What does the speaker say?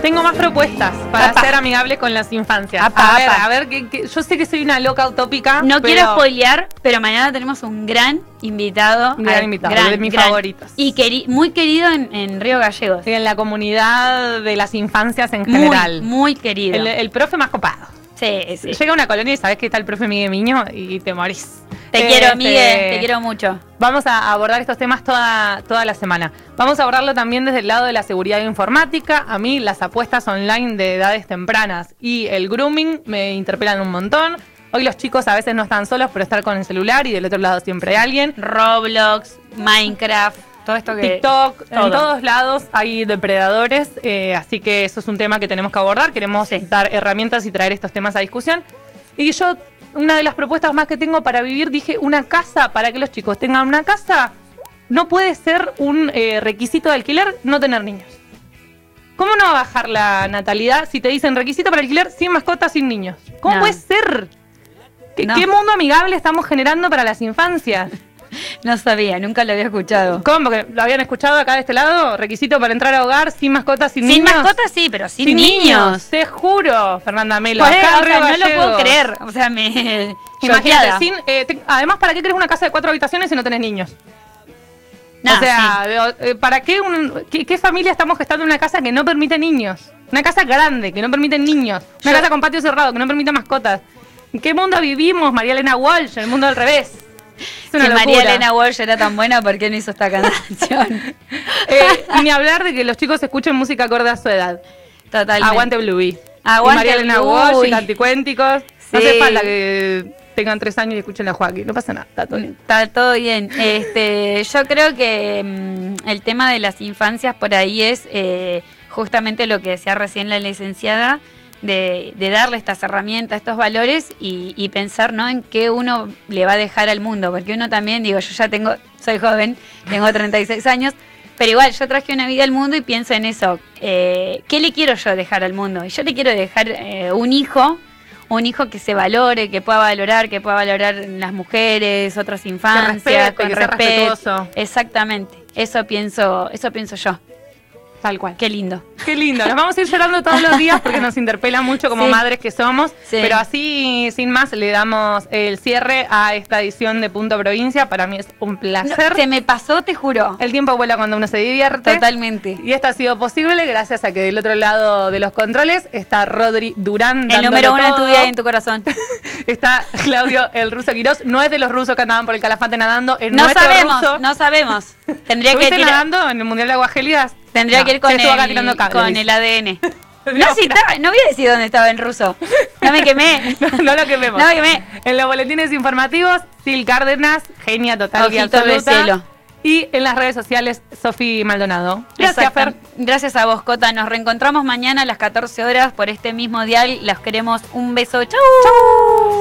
Tengo más propuestas para ser amigable con las infancias. A ver, yo sé que soy una loca utópica. No quiero spoilear, pero mañana tenemos un gran invitado. Un gran invitado, de mis favoritos. Y muy querido en Río Gallegos. Sí, en la comunidad de las infancias en general. Muy querido. El profe más copado. Sí. Llega a una colonia y sabes que está el profe Miguel Miño y te morís. Te quiero, Miguel, te quiero mucho. Vamos a abordar estos temas toda la semana. Vamos a abordarlo también desde el lado de la seguridad informática. A mí las apuestas online de edades tempranas y el grooming me interpelan un montón. Hoy los chicos a veces no están solos por estar con el celular y del otro lado siempre hay alguien. Roblox, Minecraft, todo esto que... TikTok, en todos lados hay depredadores, así que eso es un tema que tenemos que abordar. Queremos dar herramientas y traer estos temas a discusión. Y yo, una de las propuestas más que tengo para vivir, dije, una casa, para que los chicos tengan una casa, no puede ser un requisito de alquiler no tener niños. ¿Cómo no va a bajar la natalidad si te dicen requisito para alquiler sin mascotas, sin niños? ¿Cómo puede ser? ¿Qué mundo amigable estamos generando para las infancias? No sabía, nunca lo había escuchado. ¿Cómo? ¿Que lo habían escuchado acá de este lado? ¿Requisito para entrar a hogar sin mascotas, sin niños? Sin mascotas sí, pero sin niños. Te juro, Fernanda Melo. Pues, acá no lo puedo creer. O sea, imagínate, además, ¿para qué querés una casa de 4 habitaciones si no tenés niños? No, o sea, ¿para qué, qué familia estamos gestando en una casa que no permite niños? Una casa grande, que no permite niños. Una casa con patio cerrado, que no permite mascotas. ¿En qué mundo vivimos, María Elena Walsh? En el mundo al revés. Si María Elena Walsh era tan buena, ¿por qué no hizo esta canción? Ni hablar de que los chicos escuchen música acorde a su edad. Totalmente. Aguante Bluey. Aguante María Elena Walsh y Canticuénticos. Sí. No hace falta que tengan 3 años y escuchen a Joaquín. No pasa nada, está todo bien. Está todo bien. Yo creo que el tema de las infancias por ahí es justamente lo que decía recién la licenciada, de darle estas herramientas, estos valores y pensar, ¿no?, en qué uno le va a dejar al mundo, porque uno también, digo, yo ya soy joven, tengo 36 años, pero igual yo traje una vida al mundo y pienso en eso, ¿qué le quiero yo dejar al mundo? Y yo le quiero dejar un hijo que se valore, que pueda valorar las mujeres, otras infancias, con respeto. Exactamente, eso pienso yo. Tal cual. Qué lindo. Qué lindo. Nos vamos a ir llorando todos los días porque nos interpela mucho como madres que somos. Sí. Pero así, sin más, le damos el cierre a esta edición de Punto Provincia. Para mí es un placer. Se me pasó, te juro. El tiempo vuela cuando uno se divierte. Totalmente. Y esto ha sido posible gracias a que del otro lado de los controles está Rodri Durán. El número 1 en tu vida y en tu corazón. Está Claudio el Ruso Quirós. No es de los rusos que andaban por el Calafate nadando. Es no sabemos. Tendría que ir nadando en el Mundial de Aguas Gélidas. Tendría que ir con el ADN. No voy a decir dónde estaba en ruso. No me quemé. No lo quememos. No me quemé. En los boletines informativos, Sil Cárdenas, genia total y absoluta. De cielo. Y en las redes sociales, Sofi Maldonado. Gracias, Fer. Gracias a vos, Cota. Nos reencontramos mañana a las 14 horas por este mismo dial. Los queremos. Un beso. ¡Chau!